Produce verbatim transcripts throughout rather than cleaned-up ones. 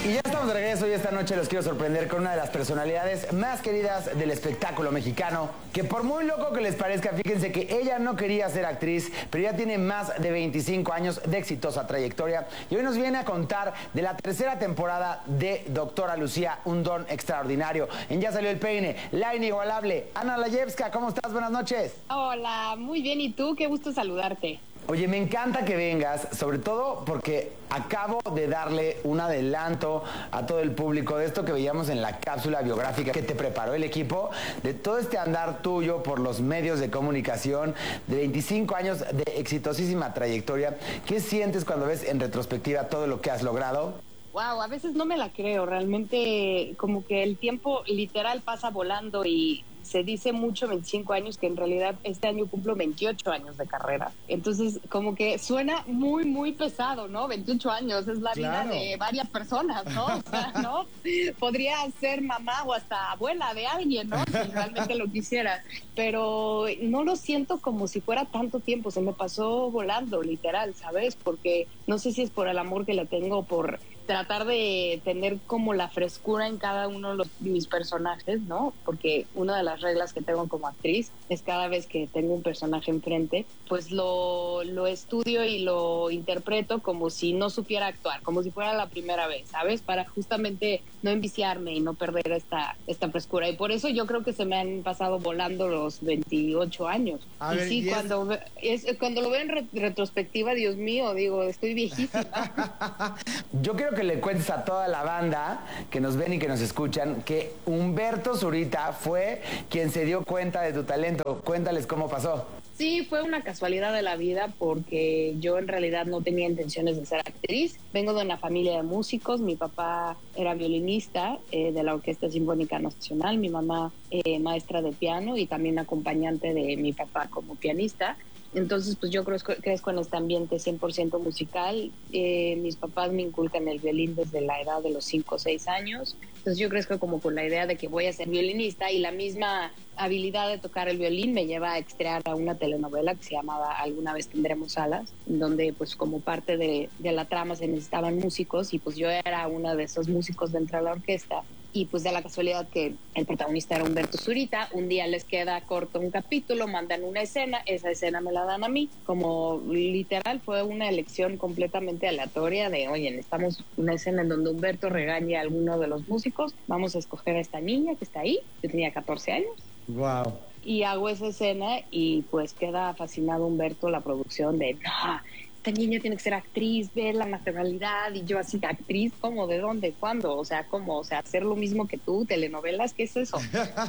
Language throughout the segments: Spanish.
Y ya estamos de regreso y esta noche los quiero sorprender con una de las personalidades más queridas del espectáculo mexicano, que por muy loco que les parezca, fíjense que ella no quería ser actriz, pero ya tiene más de veinticinco años de exitosa trayectoria y hoy nos viene a contar de la tercera temporada de Doctora Lucía, un don extraordinario. En Ya Salió el Peine, la inigualable Ana Layevska. ¿Cómo estás? Buenas noches. Hola, muy bien. ¿Y tú? Qué gusto saludarte. Oye, me encanta que vengas, sobre todo porque acabo de darle un adelanto a todo el público de esto que veíamos en la cápsula biográfica que te preparó el equipo, de todo este andar tuyo por los medios de comunicación, de veinticinco años de exitosísima trayectoria. ¿Qué sientes cuando ves en retrospectiva todo lo que has logrado? Wow, a veces no me la creo, realmente como que el tiempo literal pasa volando y se dice mucho veinticinco años, que en realidad este año cumplo veintiocho años de carrera. Entonces, como que suena muy, muy pesado, ¿no? veintiocho años es la claro. vida de varias personas, ¿no? O sea, ¿no? Podría ser mamá o hasta abuela de alguien, ¿no? Si realmente lo quisiera. Pero no lo siento como si fuera tanto tiempo. Se me pasó volando, literal, ¿sabes? Porque no sé si es por el amor que le tengo, por tratar de tener como la frescura en cada uno de los, mis personajes, ¿no? Porque una de las reglas que tengo como actriz es cada vez que tengo un personaje enfrente, pues lo, lo estudio y lo interpreto como si no supiera actuar, como si fuera la primera vez, ¿sabes? Para justamente no enviciarme y no perder esta, esta frescura. Y por eso yo creo que se me han pasado volando los veintiocho años. A y ver, sí, y cuando, es... Es, cuando lo veo en re- retrospectiva, Dios mío, digo, estoy viejísima. Yo quiero que le cuentes a toda la banda que nos ven y que nos escuchan que Humberto Zurita fue quien se dio cuenta de tu talento. Cuéntales cómo pasó. Sí, fue una casualidad de la vida porque yo en realidad no tenía intenciones de ser actriz. Vengo de una familia de músicos. Mi papá era violinista eh, de la Orquesta Sinfónica Nacional, mi mamá eh, maestra de piano y también acompañante de mi papá como pianista. Entonces, pues yo crezco, crezco en este ambiente cien por ciento musical. Eh, mis papás me inculcan el violín desde la edad de los cinco o seis años. Entonces yo crezco como con la idea de que voy a ser violinista y la misma habilidad de tocar el violín me lleva a estrear a una telenovela que se llamaba Alguna vez tendremos alas, donde pues como parte de, de la trama se necesitaban músicos y pues yo era una de esos músicos dentro de la orquesta. Y pues de la casualidad que el protagonista era Humberto Zurita, un día les queda corto un capítulo, mandan una escena, esa escena me la dan a mí, como literal fue una elección completamente aleatoria de, oye, necesitamos una escena en donde Humberto regañe a alguno de los músicos, vamos a escoger a esta niña que está ahí, yo tenía catorce años. Wow. Y hago esa escena y pues queda fascinado Humberto, la producción de, no, esta niña tiene que ser actriz, ver la naturalidad, y yo así, actriz, ¿cómo? ¿De dónde? ¿Cuándo? O sea, ¿cómo? O sea, hacer lo mismo que tú, telenovelas, ¿qué es eso?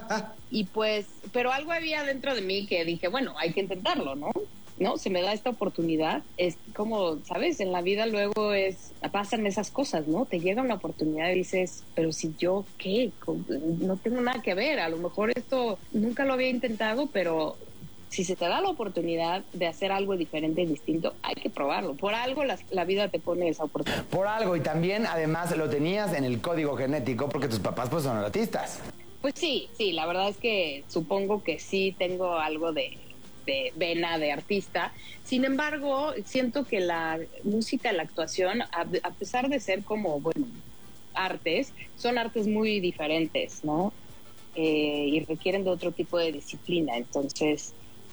Y pues, pero algo había dentro de mí que dije, bueno, hay que intentarlo, ¿no? No, se me da esta oportunidad, es como, ¿sabes? En la vida luego es, pasan esas cosas, ¿no? Te llega una oportunidad y dices, pero si yo, ¿qué? No tengo nada que ver, a lo mejor esto nunca lo había intentado, pero si se te da la oportunidad de hacer algo diferente y distinto, hay que probarlo. Por algo la, la vida te pone esa oportunidad. Por algo, y también además lo tenías en el código genético porque tus papás pues son artistas. Pues sí, sí, la verdad es que supongo que sí tengo algo de, de vena de artista. Sin embargo, siento que la música y la actuación, a, a pesar de ser como, bueno, artes, son artes muy diferentes, ¿no? Eh, y requieren de otro tipo de disciplina. Entonces,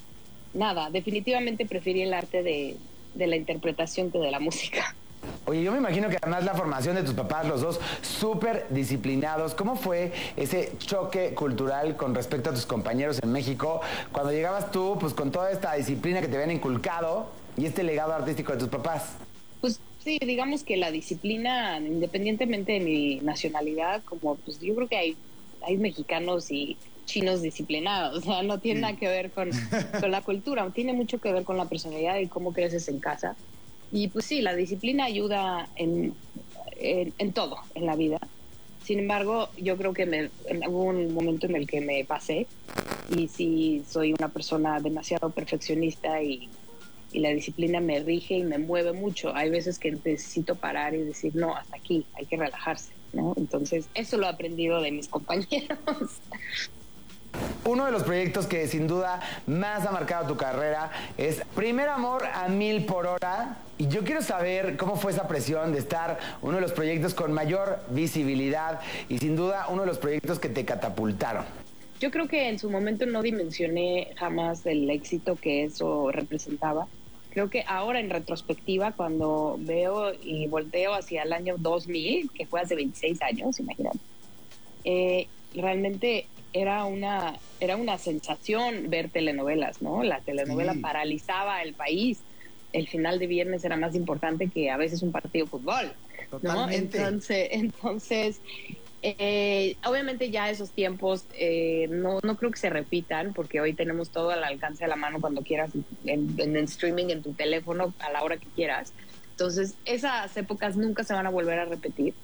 nada, definitivamente preferí el arte de, de la interpretación que de la música. Oye, yo me imagino que además la formación de tus papás, los dos súper disciplinados, ¿cómo fue ese choque cultural con respecto a tus compañeros en México? Cuando llegabas tú, pues con toda esta disciplina que te habían inculcado y este legado artístico de tus papás. Pues sí, digamos que la disciplina, independientemente de mi nacionalidad, como pues yo creo que hay, hay mexicanos y chinos disciplinados, o sea, no tiene nada que ver con, con la cultura, tiene mucho que ver con la personalidad y cómo creces en casa. Y pues sí, la disciplina ayuda en, en, en todo en la vida. Sin embargo, yo creo que me, hubo un momento en el que me pasé y sí soy una persona demasiado perfeccionista y, y la disciplina me rige y me mueve mucho. Hay veces que necesito parar y decir, no, hasta aquí, hay que relajarse, ¿no? Entonces, eso lo he aprendido de mis compañeros. Uno de los proyectos que sin duda más ha marcado tu carrera es Primer Amor a Mil por Hora. Y yo quiero saber cómo fue esa presión de estar uno de los proyectos con mayor visibilidad y sin duda uno de los proyectos que te catapultaron. Yo creo que en su momento no dimensioné jamás el éxito que eso representaba. Creo que ahora en retrospectiva, cuando veo y volteo hacia el año dos mil, que fue hace veintiséis años, imagínate, eh, realmente era una, era una sensación ver telenovelas, ¿no? La telenovela sí. paralizaba el país. El final de viernes era más importante que a veces un partido de fútbol, ¿no? Totalmente. Entonces, entonces eh, obviamente ya esos tiempos eh, no, no creo que se repitan, porque hoy tenemos todo al alcance de la mano cuando quieras, en, en, en streaming, en tu teléfono, a la hora que quieras. Entonces, esas épocas nunca se van a volver a repetir.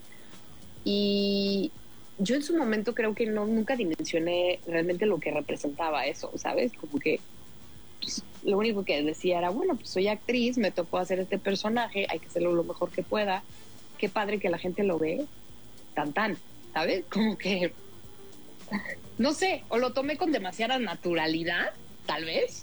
Y yo en su momento creo que no nunca dimensioné realmente lo que representaba eso, ¿sabes? Como que pues, lo único que decía era, bueno, pues soy actriz, me tocó hacer este personaje, hay que hacerlo lo mejor que pueda. Qué padre que la gente lo ve, tan tan, ¿sabes? Como que, no sé, o lo tomé con demasiada naturalidad, tal vez,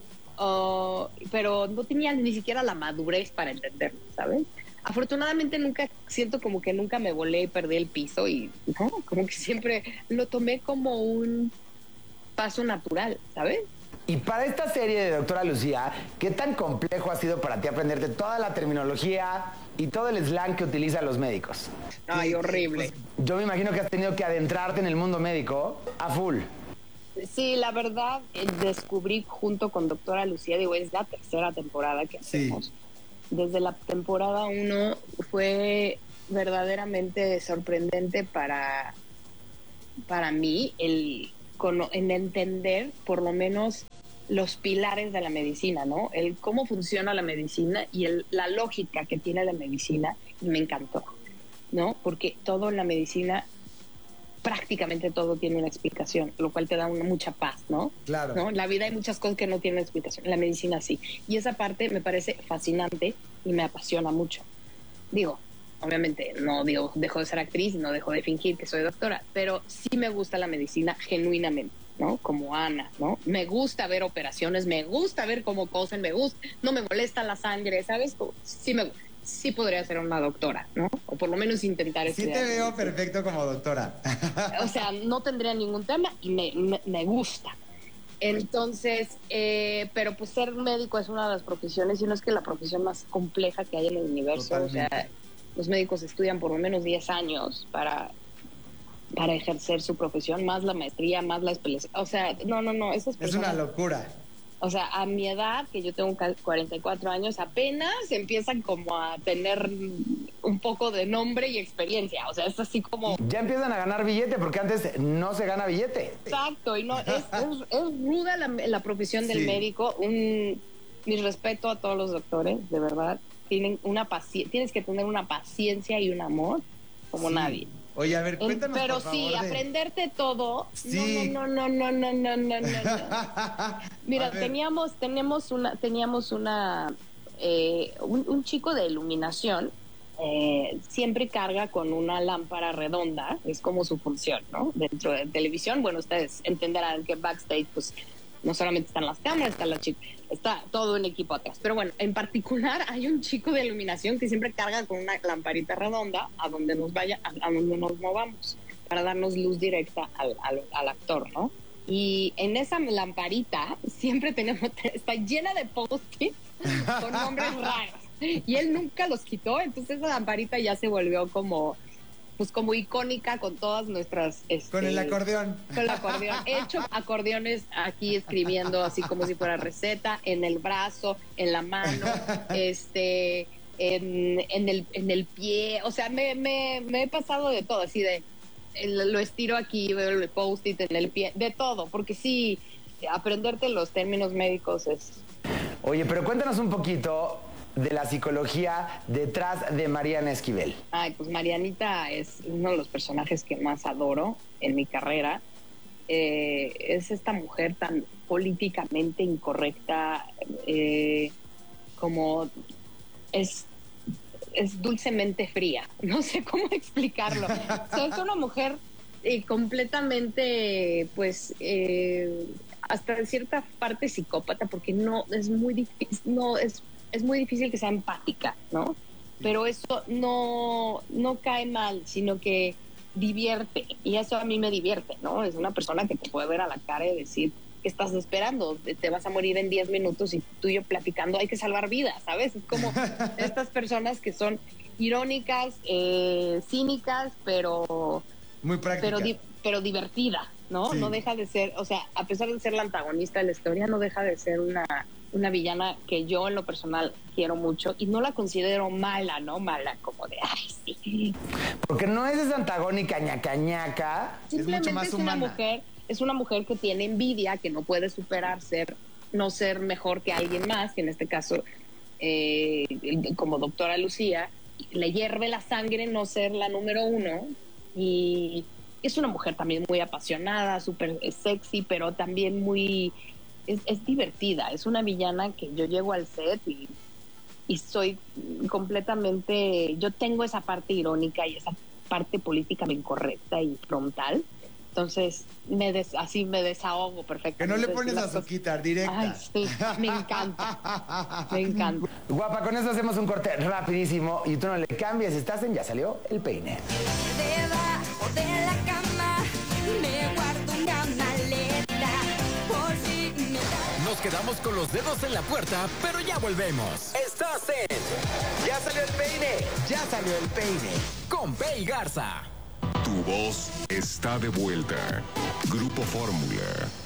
o, pero no tenía ni siquiera la madurez para entenderlo, ¿sabes? Afortunadamente nunca, siento como que nunca me volé y perdí el piso y no, como que siempre lo tomé como un paso natural, ¿sabes? Y para esta serie de Doctora Lucía, ¿qué tan complejo ha sido para ti aprenderte toda la terminología y todo el slang que utilizan los médicos? Ay, horrible. Pues, yo me imagino que has tenido que adentrarte en el mundo médico a full. Sí, la verdad, eh, descubrí junto con Doctora Lucía, digo, es la tercera temporada que hacemos. Sí. Desde la temporada uno fue verdaderamente sorprendente para, para mí el, en entender por lo menos los pilares de la medicina, ¿no? El cómo funciona la medicina y el, la lógica que tiene la medicina, y me encantó, ¿no? Porque todo en la medicina, prácticamente todo tiene una explicación, lo cual te da una, mucha paz, ¿no? Claro. ¿No? En la vida hay muchas cosas que no tienen explicación, en la medicina sí. Y esa parte me parece fascinante y me apasiona mucho. Digo, obviamente no digo, dejo de ser actriz, no dejo de fingir que soy doctora, pero sí me gusta la medicina genuinamente, ¿no? Como Ana, ¿no? Me gusta ver operaciones, me gusta ver cómo cosen, me gusta, no me molesta la sangre, ¿sabes? Sí me gusta. Sí podría ser una doctora, ¿no? O por lo menos intentar estudiar. Sí te veo perfecto como doctora. O sea, no tendría ningún tema y me, me, me gusta. Entonces, eh, pero pues ser médico es una de las profesiones, y no es que la profesión más compleja que hay en el universo. Totalmente. O sea, los médicos estudian por lo menos diez años para, para ejercer su profesión, más la maestría, más la especialización. O sea, no, no, no. Esas personas, es una locura. O sea, a mi edad, que yo tengo cuarenta y cuatro años, apenas empiezan como a tener un poco de nombre y experiencia. O sea, es así como... Ya empiezan a ganar billete, porque antes no se gana billete. Exacto, y no es, es, es ruda la, la profesión del sí. médico. Un, mi respeto a todos los doctores, de verdad. Tienen una paci- tienes que tener una paciencia y un amor como sí. nadie. Oye, a ver, cuéntanos, Pero por favor, sí, de... aprenderte todo. Sí. No, no, no, no, no, no, no, no, no. Mira, teníamos, teníamos una, teníamos una, eh, un, un chico de iluminación. Eh, siempre carga con una lámpara redonda, es como su función, ¿no? Dentro de televisión, bueno, ustedes entenderán que backstage, pues, no solamente están las cámaras, está la chica, está todo un equipo atrás. Pero bueno, en particular hay un chico de iluminación que siempre carga con una lamparita redonda a donde nos vaya, a, a donde nos movamos, para darnos luz directa al, al, al actor, ¿no? Y en esa lamparita siempre tenemos, está llena de post-its con nombres raros. Y él nunca los quitó, entonces esa lamparita ya se volvió como... pues como icónica con todas nuestras... Este, con el acordeón. Con el acordeón. He hecho acordeones aquí escribiendo así como si fuera receta, en el brazo, en la mano, este, en, en, el, en el pie. O sea, me, me, me he pasado de todo, así de... El, lo estiro aquí, veo el post-it en el pie, de todo, porque sí, aprenderte los términos médicos es... Oye, pero cuéntanos un poquito... de la psicología detrás de Mariana Esquivel. Ay, pues Marianita es uno de los personajes que más adoro en mi carrera. Eh, es esta mujer tan políticamente incorrecta, eh, como es, es dulcemente fría. No sé cómo explicarlo. O sea, es una mujer eh, completamente, pues, eh, hasta en cierta parte psicópata, porque no es muy difícil, no es, es muy difícil que sea empática, ¿no? Pero eso no, no cae mal, sino que divierte, y eso a mí me divierte, ¿no? Es una persona que te puede ver a la cara y decir, ¿qué estás esperando? Te vas a morir en diez minutos y tú y yo platicando, hay que salvar vidas, ¿sabes? Es como estas personas que son irónicas, eh, cínicas, pero... Muy práctica. Pero, di- pero divertida, ¿no? Sí. No deja de ser, o sea, a pesar de ser la antagonista de la historia, no deja de ser una, una villana que yo en lo personal quiero mucho y no la considero mala, ¿no? Mala, como de, ay, sí. Porque no es esa antagónica ñaca ñaca. Simplemente mucho más es una humana. mujer, es una mujer que tiene envidia, que no puede superar ser, no ser mejor que alguien más, que en este caso, eh, como doctora Lucía, le hierve la sangre no ser la número uno. Y es una mujer también muy apasionada, súper sexy, pero también muy... Es, es divertida, es una villana que yo llego al set y, y soy completamente... Yo tengo esa parte irónica y esa parte políticamente incorrecta y frontal. Entonces, me des, así me desahogo Que perfectamente. no le pones Las azuquita, cosas- directa. Ay, sí, me encanta, me encanta. Guapa, con eso hacemos un corte rapidísimo y tú no le cambies. Estás en Ya Salió el Peine. Debajo de la cama me guardo una maleta por si me da. Nos quedamos con los dedos en la puerta, pero ya volvemos. Estás en Ya Salió el Peine. Ya Salió el Peine. con Pe y Garza. Tu voz está de vuelta. Grupo Fórmula.